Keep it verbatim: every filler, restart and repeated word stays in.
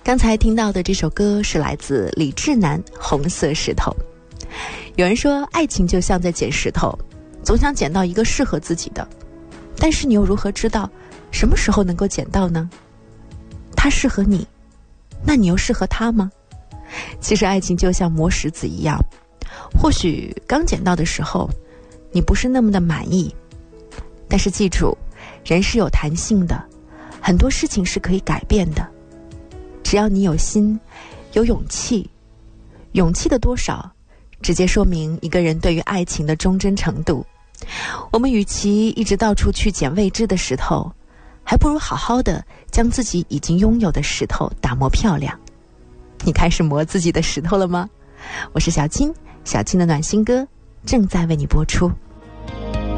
刚才听到的这首歌是来自李志南《红色石头》。有人说爱情就像在捡石头，总想捡到一个适合自己的，但是你又如何知道什么时候能够捡到呢？他适合你，那你又适合他吗？其实爱情就像磨石子一样，或许刚捡到的时候你不是那么的满意，但是记住，人是有弹性的，很多事情是可以改变的。只要你有心，有勇气，勇气的多少直接说明一个人对于爱情的忠贞程度。我们与其一直到处去捡未知的石头，还不如好好的将自己已经拥有的石头打磨漂亮。你开始磨自己的石头了吗？我是小金，小金的暖心歌正在为你播出。